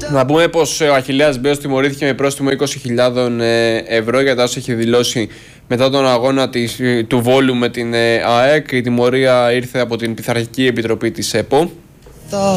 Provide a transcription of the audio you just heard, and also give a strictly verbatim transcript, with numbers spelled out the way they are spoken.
Να πούμε πως ο Αχιλλέας Μπέος τιμωρήθηκε με πρόστιμο είκοσι χιλιάδες ευρώ για τα όσα έχει δηλώσει μετά τον αγώνα της, του Βόλου με την ΑΕΚ. Η τιμωρία ήρθε από την Πειθαρχική Επιτροπή της ΕΠΟ.